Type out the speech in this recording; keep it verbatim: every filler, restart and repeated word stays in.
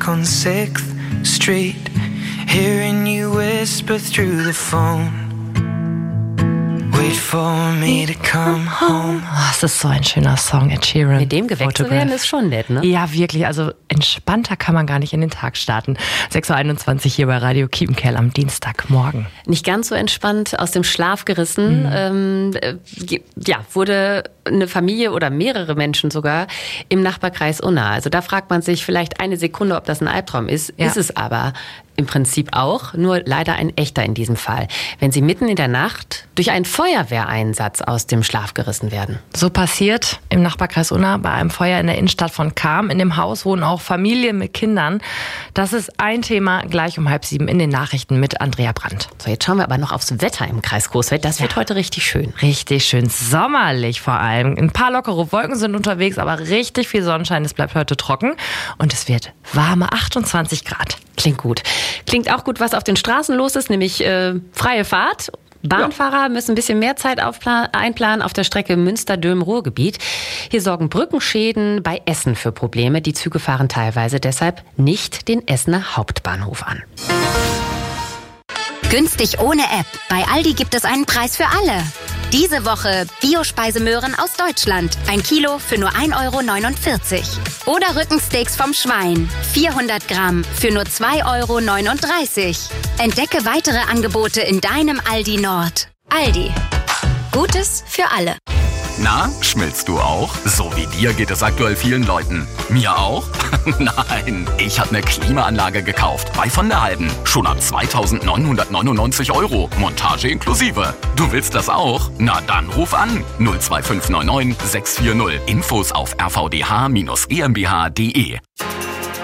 On sixth Street, hearing you whisper through the phone. Wait for me to come home. Oh, das ist so ein schöner Song, Ed Sheeran. Mit dem geweckt zu werden ist schon nett, ne? Ja, wirklich. Also entspannter kann man gar nicht in den Tag starten. sechs Uhr einundzwanzig hier bei Radio Kiepenkerl am Dienstagmorgen. Nicht ganz so entspannt, aus dem Schlaf gerissen. Mhm. Ähm, ja, wurde eine Familie oder mehrere Menschen sogar im Nachbarkreis Unna. Also da fragt man sich vielleicht eine Sekunde, ob das ein Albtraum ist. Ja. Ist es aber im Prinzip auch, nur leider ein echter in diesem Fall. Wenn sie mitten in der Nacht durch einen Feuerwehreinsatz aus dem Schlaf gerissen werden. So passiert im Nachbarkreis Unna bei einem Feuer in der Innenstadt von Cham. In dem Haus wohnen auch Familien mit Kindern. Das ist ein Thema gleich um halb sieben in den Nachrichten mit Andrea Brandt. So, jetzt schauen wir aber noch aufs Wetter im Kreis Coesfeld. Das wird ja heute richtig schön. Richtig schön, sommerlich vor allem. Ein paar lockere Wolken sind unterwegs, aber richtig viel Sonnenschein. Es bleibt heute trocken und es wird warme achtundzwanzig Grad. Klingt gut. Klingt auch gut, was auf den Straßen los ist, nämlich äh, freie Fahrt. Bahnfahrer ja. müssen ein bisschen mehr Zeit aufplan- einplanen auf der Strecke Münster-Dülmen-Ruhrgebiet. Hier sorgen Brückenschäden bei Essen für Probleme. Die Züge fahren teilweise deshalb nicht den Essener Hauptbahnhof an. Günstig ohne App. Bei Aldi gibt es einen Preis für alle. Diese Woche Bio-Speisemöhren aus Deutschland. Ein Kilo für nur ein Euro neunundvierzig. Oder Rückensteaks vom Schwein. vierhundert Gramm für nur zwei Euro neununddreißig. Entdecke weitere Angebote in deinem Aldi Nord. Aldi. Gutes für alle. Na, schmilzt du auch? So wie dir geht es aktuell vielen Leuten. Mir auch? Nein, ich habe eine Klimaanlage gekauft. Bei von der Halben. Schon ab zweitausendneunhundertneunundneunzig Euro. Montage inklusive. Du willst das auch? Na dann ruf an. null zwei fünf neun neun sechs vier null. Infos auf r v d h dash g m b h punkt d e.